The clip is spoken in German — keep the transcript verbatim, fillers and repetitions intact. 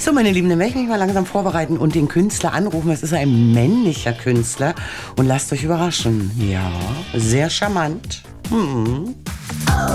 So, meine Lieben, dann werde ich mich mal langsam vorbereiten und den Künstler anrufen. Es ist ein männlicher Künstler. Und lasst euch überraschen. Ja, sehr charmant. Mhm.